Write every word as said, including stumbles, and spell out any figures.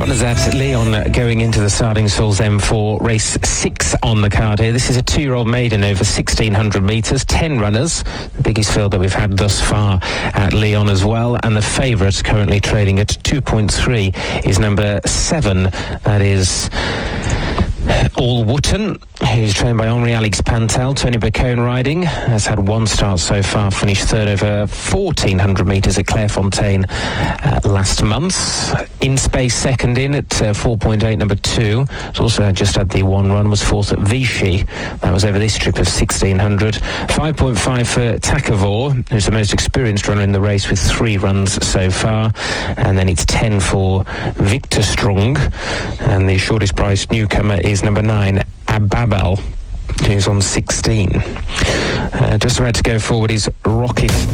Partners at Leon going into the Sarding Souls M four race six on the card here. This is a two-year-old maiden over sixteen hundred metres, ten runners, the biggest field that we've had thus far at Leon as well, and the favourite currently trading at two point three is number seven, that is All Wootton, who's trained by Henri Alex Pantel. Tony Bacone riding, has had one start so far, finished third over fourteen hundred metres at Clairefontaine uh, last month. In space second in at uh, four point eight, number two. It's also just had the one run, was fourth at Vichy. That was over this strip of sixteen hundred. five point five for Takavor, who's the most experienced runner in the race with three runs so far. And then it's ten for Victor Strong. And the shortest priced newcomer is number nine, Ababel, who's on sixteen. Uh, just about to go forward is Rocky.